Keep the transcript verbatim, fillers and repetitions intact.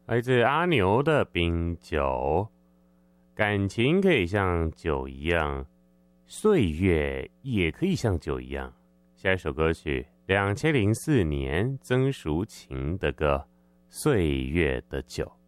来自阿牛的冰酒。感情可以像酒一样，岁月也可以像酒一样。下一首歌曲，两千零四年曾淑琴的歌《岁月的酒》。